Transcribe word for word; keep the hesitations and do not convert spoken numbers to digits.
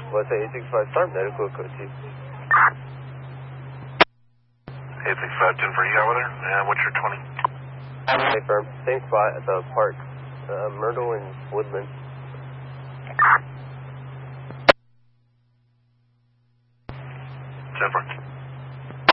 What's that, eight six five star, medical code two. eight six five, ten for you over there. And what's your twenty? Hey, firm. Same spot at the park. Uh, Myrtle and Woodland. ten for.